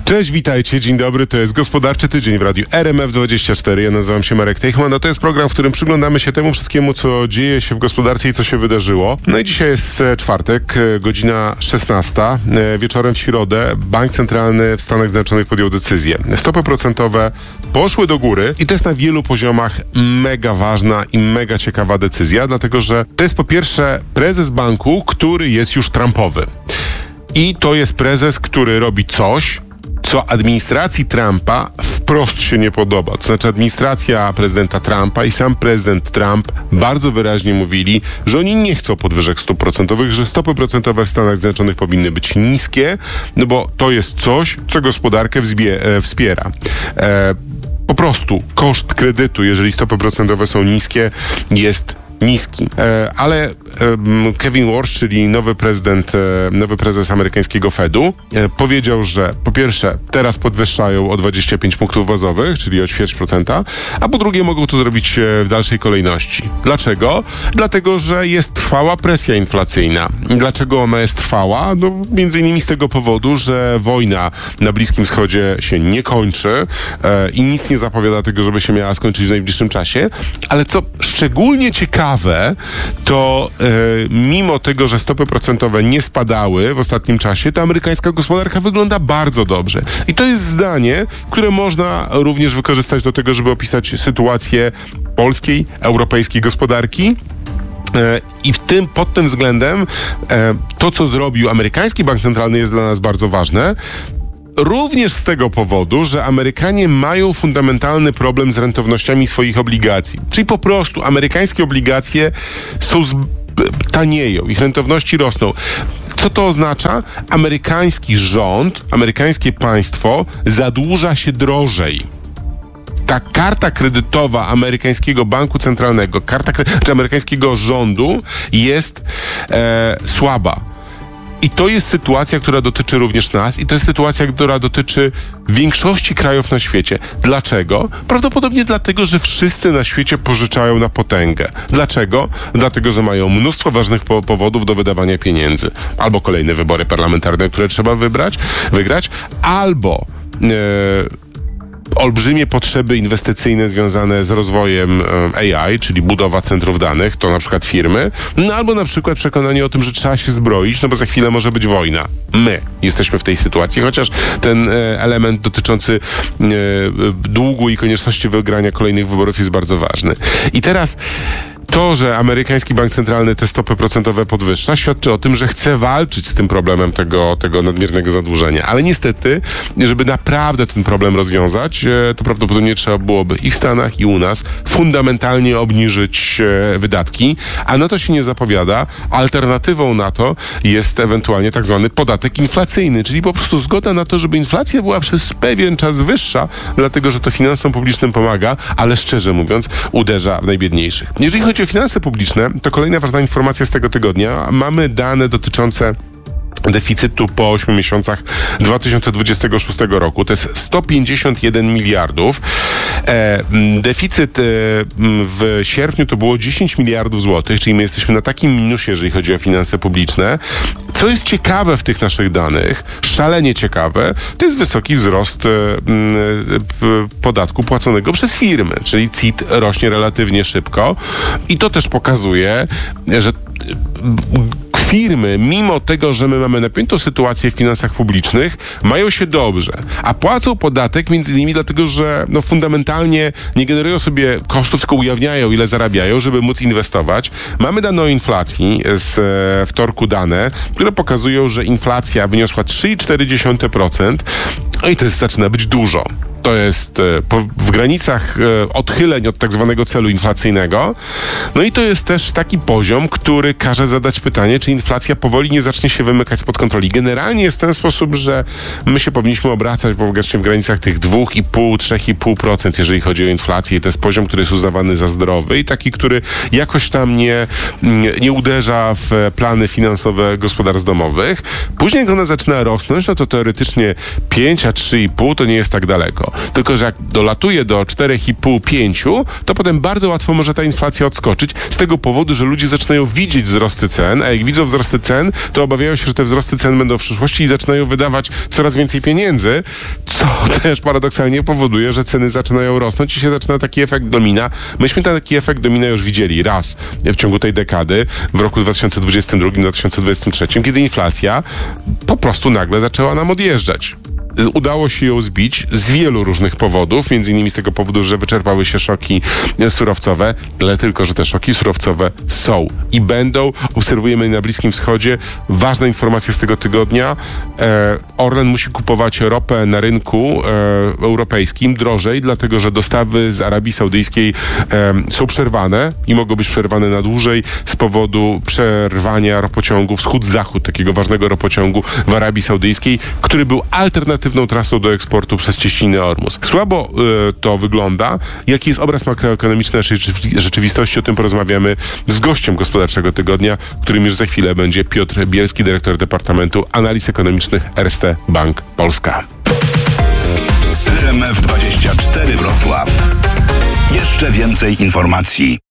Cześć, witajcie, dzień dobry, to jest Gospodarczy Tydzień w Radiu RMF24. Ja nazywam się Marek Teichmann, a to jest program, w którym przyglądamy się temu wszystkiemu, co dzieje się w gospodarce i co się wydarzyło. No i dzisiaj jest czwartek, godzina 16. Wieczorem w środę Bank Centralny w Stanach Zjednoczonych podjął decyzję. Stopy procentowe poszły do góry i to jest na wielu poziomach mega ważna i mega ciekawa decyzja, dlatego że to jest po pierwsze prezes banku, który jest już Trumpowy. I to jest prezes, który robi coś, co administracji Trumpa wprost się nie podoba. To znaczy administracja prezydenta Trumpa i sam prezydent Trump bardzo wyraźnie mówili, że oni nie chcą podwyżek stóp procentowych, że stopy procentowe w Stanach Zjednoczonych powinny być niskie, no bo to jest coś, co gospodarkę wspiera. Po prostu koszt kredytu, jeżeli stopy procentowe są niskie, jest niski. Ale Kevin Warsh, czyli nowy prezes amerykańskiego Fedu, powiedział, że po pierwsze teraz podwyższają o 25 punktów bazowych, czyli o 0,25%, a po drugie mogą to zrobić w dalszej kolejności. Dlaczego? Dlatego, że jest trwała presja inflacyjna. Dlaczego ona jest trwała? No, między innymi z tego powodu, że wojna na Bliskim Wschodzie się nie kończy i nic nie zapowiada tego, żeby się miała skończyć w najbliższym czasie, ale co szczególnie ciekawe, to mimo tego, że stopy procentowe nie spadały w ostatnim czasie, to amerykańska gospodarka wygląda bardzo dobrze. I to jest zdanie, które można również wykorzystać do tego, żeby opisać sytuację polskiej, europejskiej gospodarki. I pod tym względem to, co zrobił amerykański bank centralny, jest dla nas bardzo ważne. Również z tego powodu, że Amerykanie mają fundamentalny problem z rentownościami swoich obligacji. Czyli po prostu amerykańskie obligacje tanieją, ich rentowności rosną. Co to oznacza? Amerykański rząd, amerykańskie państwo zadłuża się drożej. Ta karta kredytowa amerykańskiego banku centralnego, czy amerykańskiego rządu jest słaba. I to jest sytuacja, która dotyczy również nas i to jest sytuacja, która dotyczy większości krajów na świecie. Dlaczego? Prawdopodobnie dlatego, że wszyscy na świecie pożyczają na potęgę. Dlaczego? Dlatego, że mają mnóstwo ważnych powodów do wydawania pieniędzy. Albo kolejne wybory parlamentarne, które trzeba wygrać, albo olbrzymie potrzeby inwestycyjne związane z rozwojem AI, czyli budowa centrów danych, to na przykład firmy, no albo na przykład przekonanie o tym, że trzeba się zbroić, no bo za chwilę może być wojna. My jesteśmy w tej sytuacji, chociaż ten element dotyczący długu i konieczności wygrania kolejnych wyborów jest bardzo ważny. I teraz to, że amerykański bank centralny te stopy procentowe podwyższa, świadczy o tym, że chce walczyć z tym problemem tego nadmiernego zadłużenia. Ale niestety, żeby naprawdę ten problem rozwiązać, to prawdopodobnie trzeba byłoby i w Stanach, i u nas fundamentalnie obniżyć wydatki, a na to się nie zapowiada. Alternatywą na to jest ewentualnie tak zwany podatek inflacyjny, czyli po prostu zgoda na to, żeby inflacja była przez pewien czas wyższa, dlatego że to finansom publicznym pomaga, ale szczerze mówiąc uderza w najbiedniejszych. Jeżeli chodzi o finanse publiczne, to kolejna ważna informacja z tego tygodnia. Mamy dane dotyczące deficytu po 8 miesiącach 2026 roku. To jest 151 miliardów. Deficyt w sierpniu to było 10 miliardów złotych, czyli my jesteśmy na takim minusie, jeżeli chodzi o finanse publiczne. Co jest ciekawe w tych naszych danych, szalenie ciekawe, to jest wysoki wzrost podatku płaconego przez firmy, czyli CIT rośnie relatywnie szybko i to też pokazuje, że firmy, mimo tego, że my mamy napiętą sytuację w finansach publicznych, mają się dobrze, a płacą podatek między innymi dlatego, że fundamentalnie nie generują sobie kosztów, tylko ujawniają, ile zarabiają, żeby móc inwestować. Mamy dane o inflacji z wtorku dane, które pokazują, że inflacja wyniosła 3,4%, no i to zaczyna być dużo. To jest w granicach odchyleń od tak zwanego celu inflacyjnego. No i to jest też taki poziom, który każe zadać pytanie, czy inflacja powoli nie zacznie się wymykać spod kontroli. Generalnie jest w ten sposób, że my się powinniśmy obracać w granicach tych 2,5-3,5%, jeżeli chodzi o inflację. I to jest poziom, który jest uznawany za zdrowy i taki, który jakoś tam nie uderza w plany finansowe gospodarstw domowych. Później jak ona zaczyna rosnąć, no to teoretycznie 5 a 3,5 to nie jest tak daleko. Tylko że jak dolatuje do 4,5-5, to potem bardzo łatwo może ta inflacja odskoczyć z tego powodu, że ludzie zaczynają widzieć wzrosty cen, a jak widzą wzrosty cen, to obawiają się, że te wzrosty cen będą w przyszłości i zaczynają wydawać coraz więcej pieniędzy, co też paradoksalnie powoduje, że ceny zaczynają rosnąć i się zaczyna taki efekt domina. Myśmy taki efekt domina już widzieli raz w ciągu tej dekady, w roku 2022-2023, kiedy inflacja po prostu nagle zaczęła nam odjeżdżać. Udało się ją zbić z wielu różnych powodów, między innymi z tego powodu, że wyczerpały się szoki surowcowe, ale tylko, że te szoki surowcowe są i będą. Obserwujemy na Bliskim Wschodzie. Ważna informacja z tego tygodnia. Orlen musi kupować ropę na rynku europejskim drożej, dlatego, że dostawy z Arabii Saudyjskiej są przerwane i mogą być przerwane na dłużej z powodu przerwania ropociągu wschód-zachód, takiego ważnego ropociągu w Arabii Saudyjskiej, który był alternatywną trasą do eksportu przez cieśniny Ormus. Słabo to wygląda. Jaki jest obraz makroekonomiczny naszej rzeczywistości? O tym porozmawiamy z gościem gospodarczego tygodnia, którym już za chwilę będzie Piotr Bielski, dyrektor Departamentu Analiz Ekonomicznych Erste Bank Polska. RMF24 Wrocław. Jeszcze więcej informacji.